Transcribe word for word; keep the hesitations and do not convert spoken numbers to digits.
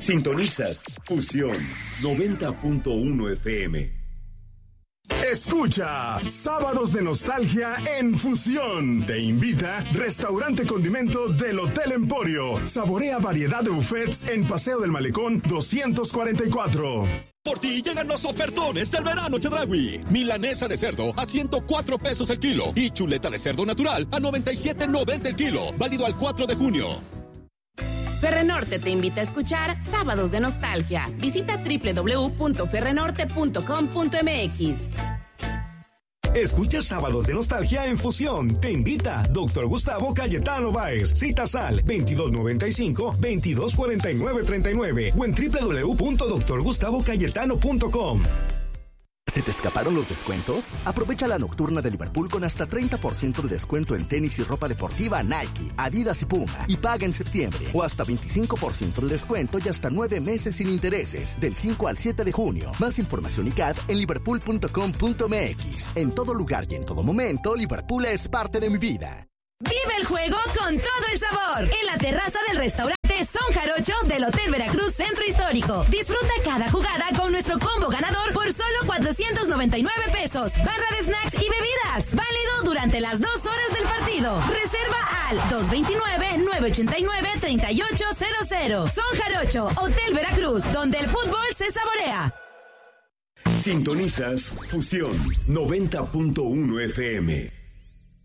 Sintonizas Fusión noventa punto uno F M. Escucha Sábados de Nostalgia en Fusión. Te invita Restaurante Condimento del Hotel Emporio. Saborea variedad de buffets en Paseo del Malecón doscientos cuarenta y cuatro. Por ti llegan los ofertones del verano Chedraui. Milanesa de cerdo a ciento cuatro pesos el kilo y chuleta de cerdo natural a noventa y siete noventa el kilo. Válido al cuatro de junio. Ferrenorte te invita a escuchar Sábados de Nostalgia. Visita doble u doble u doble u punto ferrenorte punto com punto m x. Escucha Sábados de Nostalgia en Fusión. Te invita Doctor Gustavo Cayetano Báez. Citas al veintidós noventa y cinco, veintidós cuarenta y nueve treinta y nueve o en doble u doble u doble u punto doctor gustavo cayetano punto com. ¿Se te escaparon los descuentos? Aprovecha la nocturna de Liverpool con hasta treinta por ciento de descuento en tenis y ropa deportiva Nike, Adidas y Puma. Y paga en septiembre. O hasta veinticinco por ciento de descuento y hasta nueve meses sin intereses. Del cinco al siete de junio. Más información y C A D en liverpool punto com punto m x. En todo lugar y en todo momento, Liverpool es parte de mi vida. Vive el juego con todo el sabor en la terraza del restaurante Son Jarocho del Hotel Veracruz Centro Histórico. Disfruta cada jugada con nuestro combo ganador por solo cuatrocientos noventa y nueve pesos. Barra de snacks y bebidas. Válido durante las dos horas del partido. Reserva al dos veintinueve, nueve ochenta y nueve, treinta y ocho cero cero. Son Jarocho, Hotel Veracruz, donde el fútbol se saborea. Sintonizas Fusión noventa punto uno F M.